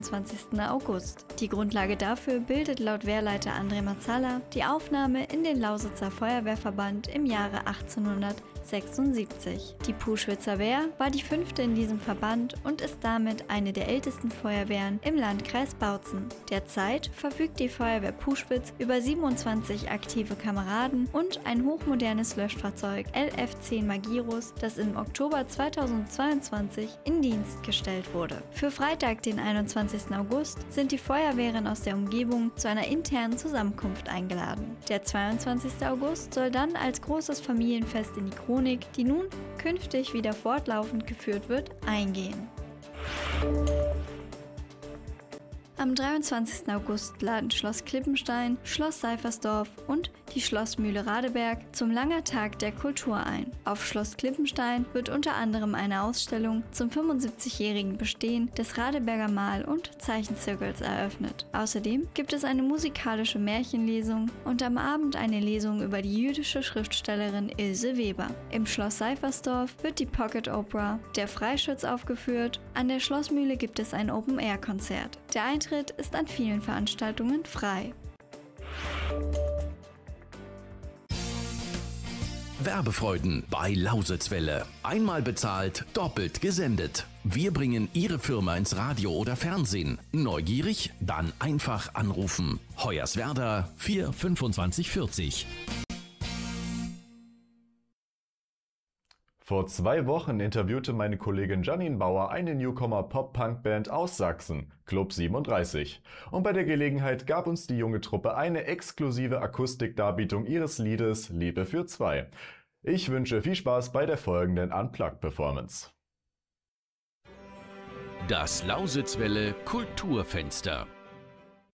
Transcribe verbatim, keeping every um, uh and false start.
zwanzigsten August. Die Grundlage dafür bildet laut Wehrleiter André Mazzala die Aufnahme in den Lausitzer Feuerwehrverband im Jahre achtzehnhundertsechsundsiebzig. Die Puschwitzer Wehr war die fünfte in diesem Verband und ist damit eine der ältesten Feuerwehren im Landkreis Bautzen. Derzeit verfügt die Feuerwehr Puschwitz über siebenundzwanzig aktive Kameraden und ein hochmodernes Löschfahrzeug L F zehn Magirus, das im Oktober zweitausendzweiundzwanzig in Dienst gestellt wurde. Für Freitag, den einundzwanzigsten August, sind die Feuerwehren aus der Umgebung zu einer internen Zusammenkunft eingeladen. Der zweiundzwanzigste August soll dann als großes Familienfest in die Chronik, die nun künftig wieder fortlaufend geführt wird, eingehen. Am dreiundzwanzigsten August laden Schloss Klippenstein, Schloss Seifersdorf und die Schlossmühle Radeberg zum Langer Tag der Kultur ein. Auf Schloss Klippenstein wird unter anderem eine Ausstellung zum fünfundsiebzigjährigen Bestehen des Radeberger Mal- und Zeichenzirkels eröffnet. Außerdem gibt es eine musikalische Märchenlesung und am Abend eine Lesung über die jüdische Schriftstellerin Ilse Weber. Im Schloss Seifersdorf wird die Pocket Opera Der Freischütz aufgeführt. An der Schlossmühle gibt es ein Open-Air-Konzert. Der Eintritt ist an vielen Veranstaltungen frei. Werbefreuden bei Lausitzwelle. Einmal bezahlt, doppelt gesendet. Wir bringen Ihre Firma ins Radio oder Fernsehen. Neugierig? Dann einfach anrufen. Hoyerswerda vier fünfundzwanzig vierzig. Vor zwei Wochen interviewte meine Kollegin Janine Bauer eine Newcomer-Pop-Punk-Band aus Sachsen, Club siebenunddreißig. Und bei der Gelegenheit gab uns die junge Truppe eine exklusive Akustikdarbietung ihres Liedes Liebe für zwei. Ich wünsche viel Spaß bei der folgenden Unplugged-Performance. Das Lausitzwelle Kulturfenster.